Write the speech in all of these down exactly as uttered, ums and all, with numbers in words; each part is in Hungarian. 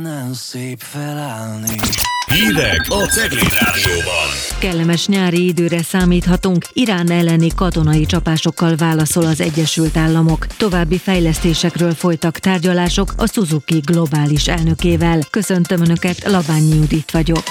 Nem szép felállni. Hírek a Cegléd Rádióban. Kellemes nyári időre számíthatunk. Irán elleni katonai csapásokkal válaszol az Egyesült Államok. További fejlesztésekről folytak tárgyalások a Suzuki globális elnökével. Köszöntöm Önöket, Labányi Judit vagyok.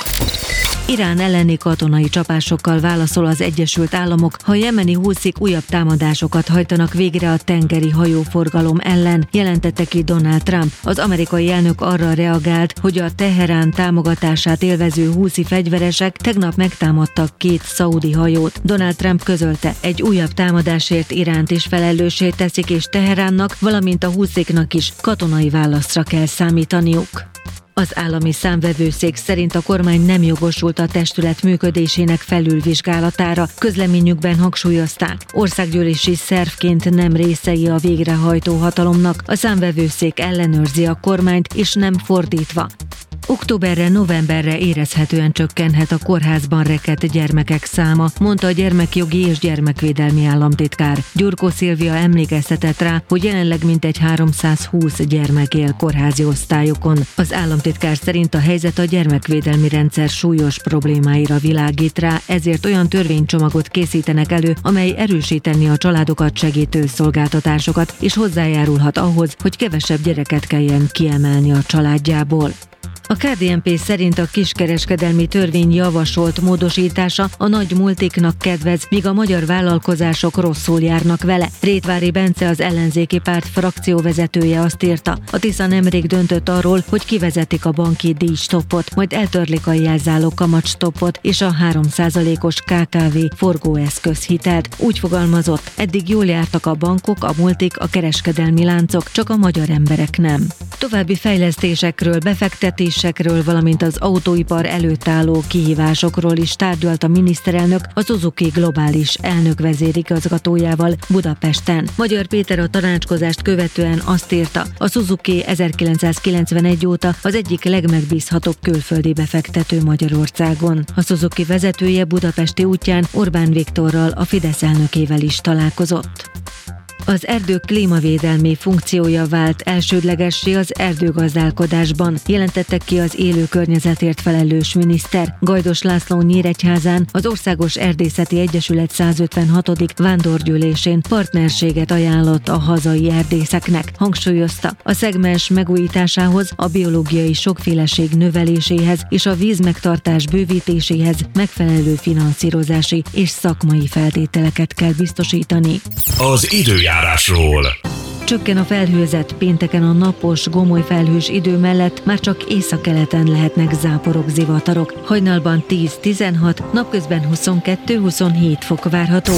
Irán elleni katonai csapásokkal válaszol az Egyesült Államok, ha jemeni húszik újabb támadásokat hajtanak végre a tengeri hajóforgalom ellen, jelentette ki Donald Trump. Az amerikai elnök arra reagált, hogy a Teherán támogatását élvező húszi fegyveresek tegnap megtámadtak két szaudi hajót. Donald Trump közölte, egy újabb támadásért Iránt is felelőssé teszik, és Teheránnak, valamint a húsziknak is katonai válaszra kell számítaniuk. Az állami számvevőszék szerint a kormány nem jogosult a testület működésének felülvizsgálatára. Közleményükben hangsúlyozták, országgyűlési szervként nem részei a végrehajtó hatalomnak, a számvevőszék ellenőrzi a kormányt, és nem fordítva. Októberre, novemberre érezhetően csökkenhet a kórházban rekedt gyermekek száma, mondta a gyermekjogi és gyermekvédelmi államtitkár. Gyurkó Szilvia emlékeztetett rá, hogy jelenleg mintegy háromszázhúsz gyermek él kórházi osztályokon. Az államtitkár szerint a helyzet a gyermekvédelmi rendszer súlyos problémáira világít rá, ezért olyan törvénycsomagot készítenek elő, amely erősíteni a családokat segítő szolgáltatásokat, és hozzájárulhat ahhoz, hogy kevesebb gyereket kelljen kiemelni a családjából. A ká dé en pé szerint a kiskereskedelmi törvény javasolt módosítása a nagy multiknak kedvez, míg a magyar vállalkozások rosszul járnak vele. Rétvári Bence, az ellenzéki párt frakcióvezetője azt írta, a Tisza nemrég döntött arról, hogy kivezetik a banki díjstoppot, majd eltörlik a jelzálog kamatstoppot és a három százalékos ká ká vé forgóeszközhitelt. Úgy fogalmazott, eddig jól jártak a bankok, a multik, a kereskedelmi láncok, csak a magyar emberek nem. További fejlesztésekről, befektetésekről, valamint az autóipar előtt álló kihívásokról is tárgyalt a miniszterelnök a Suzuki globális elnök vezérigazgatójával Budapesten. Magyar Péter a tanácskozást követően azt írta, a Suzuki ezerkilencszázkilencvenegy óta az egyik legmegbízhatóbb külföldi befektető Magyarországon. A Suzuki vezetője budapesti útján Orbán Viktorral, a Fidesz elnökével is találkozott. Az erdők klímavédelmi funkciója vált elsődlegessé az erdőgazdálkodásban, jelentette ki az élő környezetért felelős miniszter. Gajdos László Nyíregyházán az Országos Erdészeti Egyesület százötvenhatodik vándorgyűlésén partnerséget ajánlott a hazai erdészeknek. Hangsúlyozta, a szegmens megújításához, a biológiai sokféleség növeléséhez és a vízmegtartás bővítéséhez megfelelő finanszírozási és szakmai feltételeket kell biztosítani. Az időjárásról. Csökken a felhőzet, pénteken a napos, gomoly felhős idő mellett már csak északkeleten lehetnek záporok, zivatarok. Hajnalban tíz-tizenhat, napközben huszonkettő-huszonhét fok várható.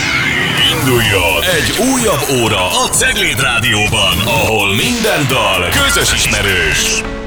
Induljon egy újabb óra a Cegléd Rádióban, ahol minden dal közös ismerős.